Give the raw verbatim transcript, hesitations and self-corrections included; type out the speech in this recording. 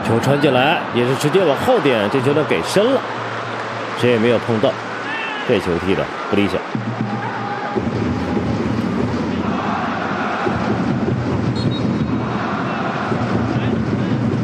球传进来，也是直接往后点，这球呢给深了，谁也没有碰到，这球踢的不理想。